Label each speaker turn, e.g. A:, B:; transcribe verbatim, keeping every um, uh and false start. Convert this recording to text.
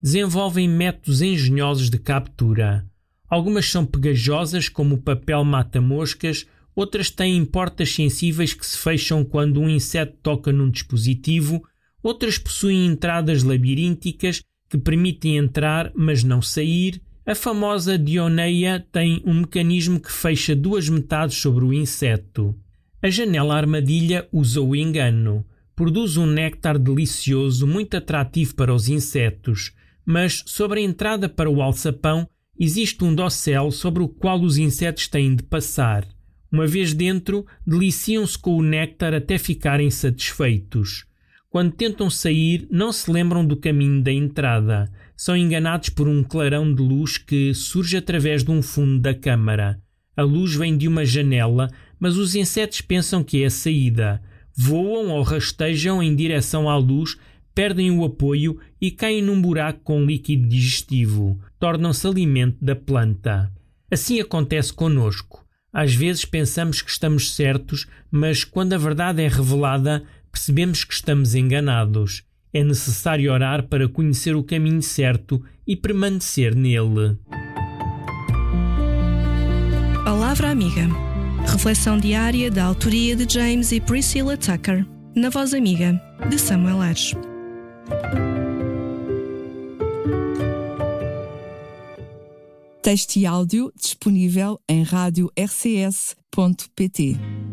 A: desenvolvem métodos engenhosos de captura. Algumas são pegajosas, como o papel mata-moscas, outras têm portas sensíveis que se fecham quando um inseto toca num dispositivo, outras possuem entradas labirínticas que permitem entrar, mas não sair. A famosa Dioneia tem um mecanismo que fecha duas metades sobre o inseto. A janela armadilha usa o engano. Produz um néctar delicioso, muito atrativo para os insetos, mas sobre a entrada para o alçapão existe um dossel sobre o qual os insetos têm de passar. Uma vez dentro, deliciam-se com o néctar até ficarem satisfeitos. Quando tentam sair, não se lembram do caminho da entrada. São enganados por um clarão de luz que surge através de um fundo da câmara. A luz vem de uma janela, mas os insetos pensam que é a saída. Voam ou rastejam em direção à luz, perdem o apoio e caem num buraco com líquido digestivo. Tornam-se alimento da planta. Assim acontece connosco. Às vezes pensamos que estamos certos, mas quando a verdade é revelada, percebemos que estamos enganados. É necessário orar para conhecer o caminho certo e permanecer nele.
B: Palavra Amiga. Reflexão diária da autoria de James e Priscilla Tucker, na Voz Amiga, de Samuel Ares.
C: Texto e áudio disponível em rádio r c s ponto p t.